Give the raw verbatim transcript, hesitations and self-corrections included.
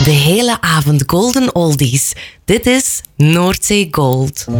De hele avond golden oldies. Dit is Noordzee Gold.